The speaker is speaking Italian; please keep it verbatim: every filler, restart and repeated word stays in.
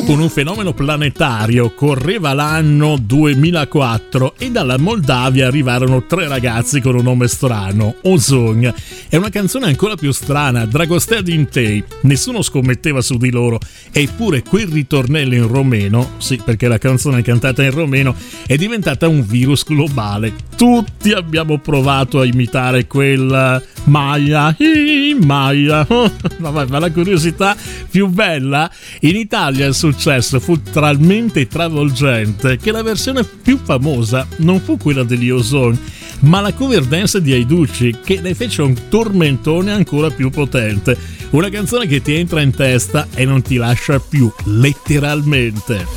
con un fenomeno planetario. Correva l'anno duemilaquattro e dalla Moldavia arrivarono tre ragazzi con un nome strano, Ozon. È una canzone ancora più strana, Dragostea din Tei. Nessuno scommetteva su di loro, eppure quel ritornello in romeno, sì, perché la canzone è cantata in romeno, è diventata un virus globale. Tutti abbiamo provato a imitare quel Maya, hi, Maya. Ma la curiosità più bella, in Italia il successo fu talmente travolgente che la versione più famosa non fu quella degli Ozon, ma la cover dance di Aiducci, che ne fece un tormentone ancora più potente. Una canzone che ti entra in testa e non ti lascia più, letteralmente.